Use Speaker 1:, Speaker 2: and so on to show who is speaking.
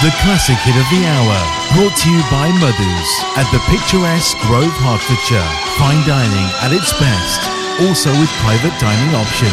Speaker 1: The classic hit of the hour, brought to you by Mother's at the picturesque Grove, Hertfordshire. Fine dining at its best, also with private dining options.